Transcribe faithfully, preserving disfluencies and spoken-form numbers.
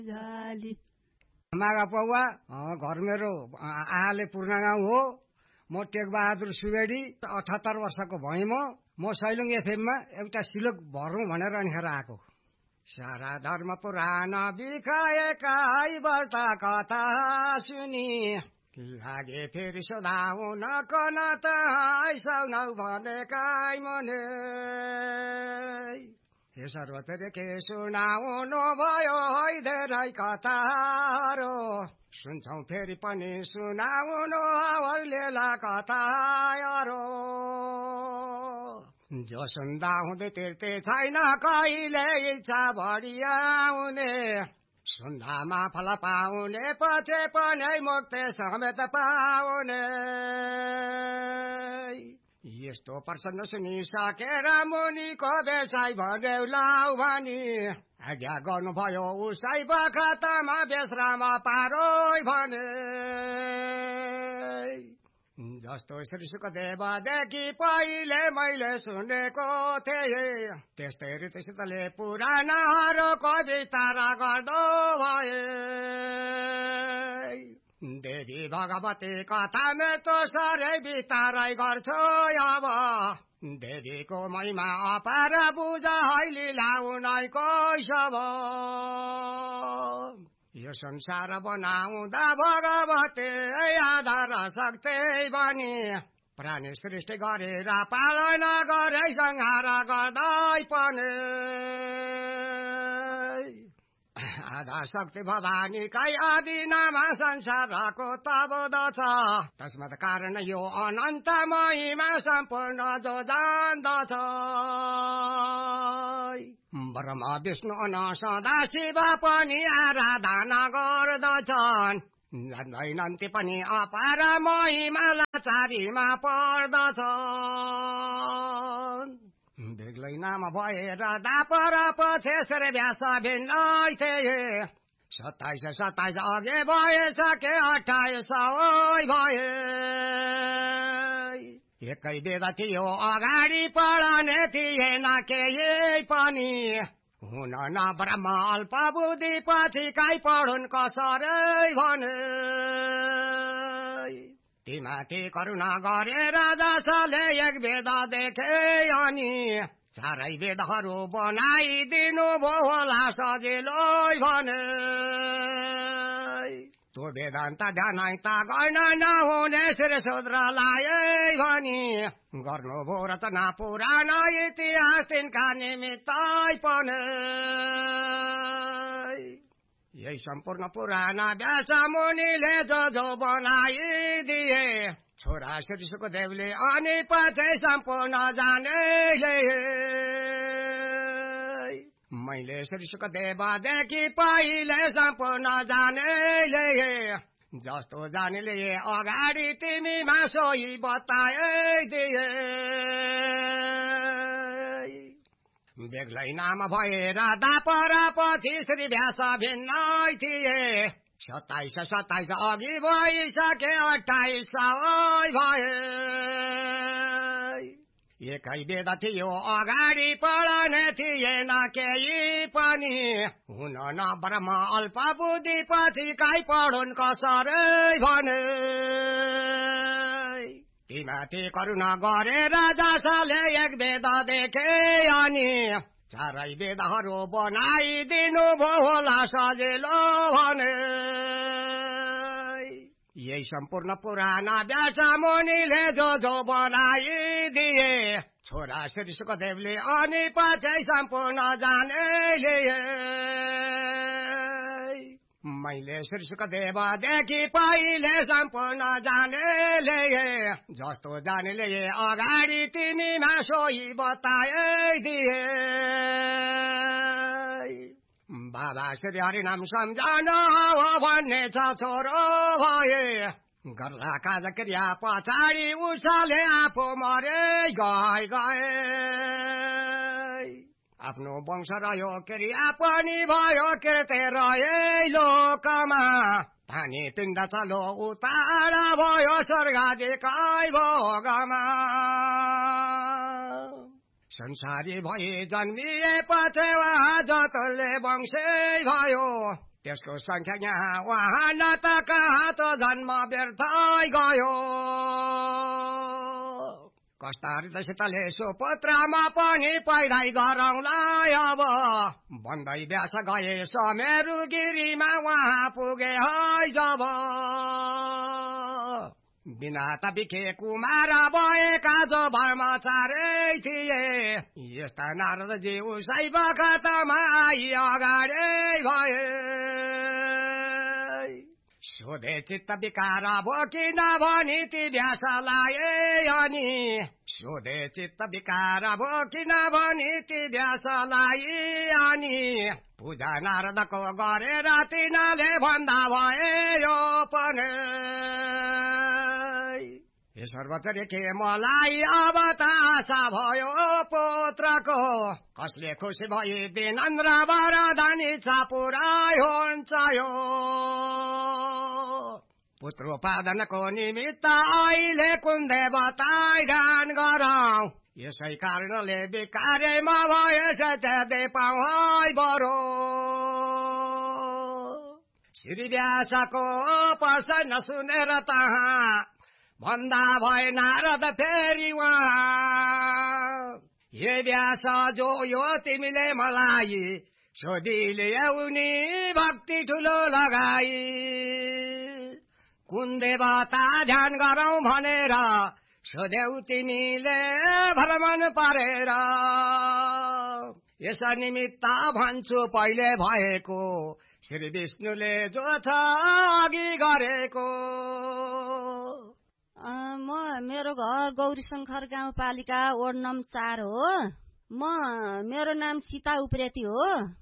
मागा पौवा घर मेरो आले पूर्ण गाउँ हो। म टेकबहादुर सुवेदी अठहत्तर वर्षको भएँ। म म सैलुङ एफएममा एउटा सिलोक भरौँ भनेर अनिखेर आएको। सारा धर्म पुराण बिखाएका व्रता कथा सुनि लागे फेरि सोधाउन कन त आइसाउनौ भनेका मने। हे सर्वत्र के सुनाउनु भयो है धेरै कथाहरू, सुन्छौ फेरि पनि सुनाउनु हौलेला कथाहरू। जो सुन्दा हुँदै तिर्ते छैन कहिले इच्छा बढियाउने, सुन्दामा फल पाउने पछि पनि मुक्ति समेत पाउने। यस्तो प्रसन्न सुनिसकेर मुनिको बेसाई भन्यौ लाउ भनी, आज्ञा गर्नुभयो उसै बखतमा बेश्राम पारोइ भने। जस्तो श्री सुखदेवदेखि पहिले मैले सुनेको थिएँ, त्यस्तै रीतिसितले पुराणहरूको विस्तार गर्दो भए। देवी भगवती कथा मेतो साह्रै विस्तारै गर्छु अब, देवीको महिमा अपार बुझ है लीला उनैको सब। यो संसार बनाउँदा भगवती आधार शक्ति बनी, प्राणी सृष्टि गरेर पालना गरे संहार गर्दै पनि। आधा शक्ति भवानीकै आदिनामा संसारको तबोध छ, तस्मात् कारण यो अनन्त महिमा सम्पूर्ण जो जान्दछ। ब्रह्मा विष्णु अन सदा शिव पनि आराधना गर्दछन्, जान्दैनन् ती पनि अपार महिमा लाचारीमा पर्दछन्। बेग्लै नाम भएर दापर पछि श्री व्यास भिन्नै थिए, सत्ताइस सत्ताइस अघि भइसके अठाइस भए। एकै वेद थियो अगाडि पढ्ने थिएन केही पनि, हुन न ब्रह्म अल्प बुद्धि पछि काई पढुन् कसरै भने। तिमाथि करुणा गरेर जसले एक वेद देखे अनि, चारै वेदहरू बनाइदिनु भो होला सजिलो भने। त्यो वेदान्त ध्यानै त गर्न नहुने श्री शूद्रलाई भनी, गर्नुभयो रचना पुराण इतिहास तिनका निमित्तै पनि। यही सम्पूर्ण पुराण व्यास मुनिले जो जो बनाइदिए, छोरा श्री सुखदेवले अनि पछि सम्पूर्ण जानेले। मैले श्री सुखदेवदेखि पहिले सम्पूर्ण जानेले, जस्तो जानेले अगाडि तिमीमा सोही बताइदिए। बेग्लै नाम भएर दापर पछि श्री व्यास भिन्नै थिए, सत्ताइस सत्ताइस अघि भइसके अठाइस भए। एकै वेद थियो अगाडि पढ्ने थिएन केही पनि, हुन न ब्रह्म अल्प बुद्धि पछि काई पढुन् कसरै भने। तिमाथि करुणा गरेर जसले एक वेद देखे अनि, चारै वेदहरू बनाइदिनु भो होला सजिलो भने। यही सम्पूर्ण पुराण व्यास मुनिले जो जो बनाइदिए, छोरा श्री सुखदेवले अनि पछि सम्पूर्ण जानेले। मैले श्री सुखदेवदेखि पहिले सम्पूर्ण जानेले, जस्तो जानेले अगाडि तिमीमा सोही बताइदिए। बाबा श्री हरिनाम सम्झन हो भन्ने छ छोरो भए, गर्ला काज क्रिया पछाडि उसले आफू मरे गए गए। आफ्नो वंश रह्यो क्रिया पनि भयो कृत्य रहे लोकमा, पानी पिण्ड चलो उतार भयो स्वर्गादिकै भोगमा। संसारी भए जन्मिए पछि जतले वंशे भयो, त्यसको संख्या यहाँ वहाँ न त कहाँ त जन्म व्यर्थै गयो कस्ता हृदयसितले सुपुत्रमा पनि पैदाइ गरौँलाई अब भन्दै व्यास गए समेरु गिरीमा वहाँ पुगे है जब बिना त बिखे कुमार भएका जो ब्रह्मचारी थिए यस्ता नारदजी उसै बखतमा आई अगाडि भए सोधे चित्त विकार भो किन भनी ती व्यासलाई अनि सोधे चित्त विकार भो किन भनी ती व्यासलाई अनि पूजा नारदको गरेर तिनीले भन्दा भए यो पनि हे सर्वत्र के मलाई अब त आशा भयो पुत्रको कसले खुसी भए विनन्द्र वरदान इच्छा पुराइ हुन्छ यो पुत्रोपादनको निमित्त अहिले कुन देवताई ध्यान गरौँ यसै कारणले विकारेमा भएछ त्यही पाउँ बरो श्री व्यासको प्रश्न सुनेर तहाँ भन्दा भए नारद फेरि उहाँ हे व्यास जो यो तिमीले मलाई सोधिले उनी भक्ति ठुलो लगाई कुन देवता ध्यान गरौँ भनेर सोध्यौ तिमीले भ्रमण पारेर यस निमित्त भन्छु पहिले भएको श्री विष्णुले जो छ अघि गरेको म मेरो घर गौरी शङ्कर गाउँपालिका वार्ड नम्बर चार हो। म मेरो नाम सीता उप्रेती हो।